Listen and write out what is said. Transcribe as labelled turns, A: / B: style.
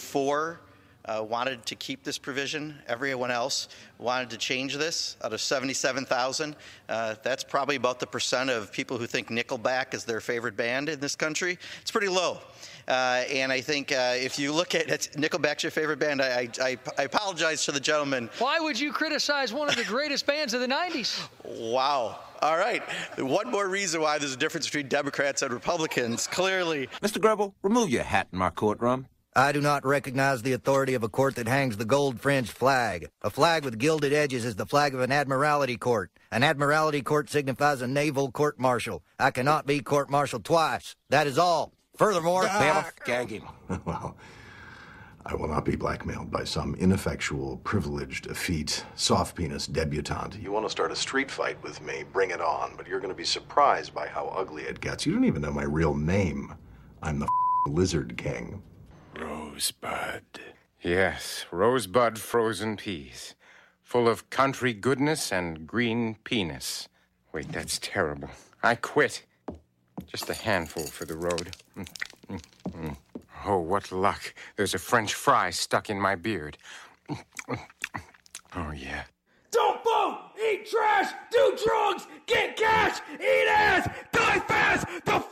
A: 4 wanted to keep this provision. Everyone else wanted to change this. Out of 77,000, that's probably about the percent of people who think Nickelback is their favorite band in this country. It's pretty low. And I think if you look at it, Nickelback's your favorite band. I apologize to the gentleman.
B: Why would you criticize one of the greatest bands of the 90s?
A: Wow. All right. One more reason why there's a difference between Democrats and Republicans. Clearly.
C: Mr. Grubble, remove your hat in my courtroom.
D: I do not recognize the authority of a court that hangs the gold-fringed flag. A flag with gilded edges is the flag of an admiralty court. An admiralty court signifies a naval court-martial. I cannot be court-martialed twice. That is all. Furthermore,
C: Bailiff, gag him.
E: Well, I will not be blackmailed by some ineffectual, privileged, effete, soft-penis debutante. You want to start a street fight with me, bring it on, but you're going to be surprised by how ugly it gets. You don't even know my real name. I'm the Lizard King.
F: Rosebud. Yes, Rosebud frozen peas. Full of country goodness and green penis. Wait, that's terrible. I quit. Just a handful for the road. Oh, what luck. There's a French fry stuck in my beard. Oh, yeah.
G: Don't vote! Eat trash! Do drugs! Get cash! Eat ass! Die fast! The